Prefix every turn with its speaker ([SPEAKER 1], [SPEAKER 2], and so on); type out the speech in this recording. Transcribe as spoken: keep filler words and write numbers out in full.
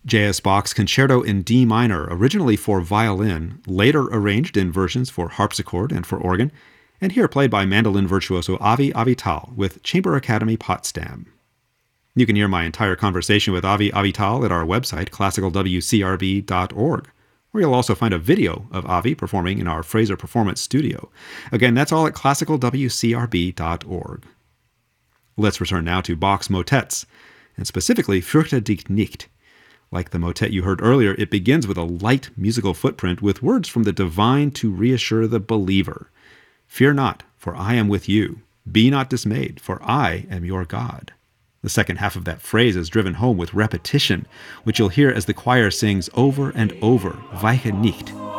[SPEAKER 1] J S. Bach's Concerto in D minor, originally for violin, later arranged in versions for harpsichord and for organ, and here played by mandolin virtuoso Avi Avital with Chamber Academy Potsdam. You can hear my entire conversation with Avi Avital at our website, classical w c r b dot org, where you'll also find a video of Avi performing in our Fraser Performance Studio. Again, that's all at classical w c r b dot org. Let's return now to Bach's motets, and specifically Fürchte dich nicht. Like the motet you heard earlier, it begins with a light musical footprint with words from the divine to reassure the believer. Fear not, for I am with you. Be not dismayed, for I am your God. The second half of that phrase is driven home with repetition, which you'll hear as the choir sings over and over, Weiche nicht,